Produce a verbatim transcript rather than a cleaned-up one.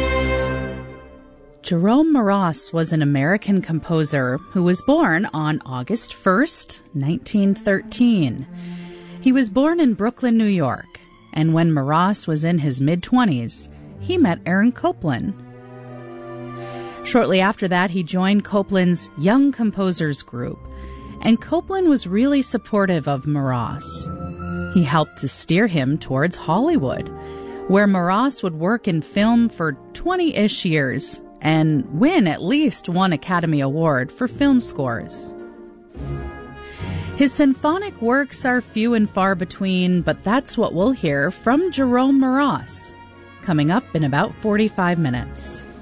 Jerome Moross was an American composer who was born on August first, nineteen thirteen. He was born in Brooklyn, New York, and when Moross was in his mid-twenties, he met Aaron Copland. Shortly after that, he joined Copland's Young Composers Group, and Copland was really supportive of Moross. He helped to steer him towards Hollywood, where Moross would work in film for twenty-ish years and win at least one Academy Award for film scores. His symphonic works are few and far between, but that's what we'll hear from Jerome Moross, coming up in about forty-five minutes.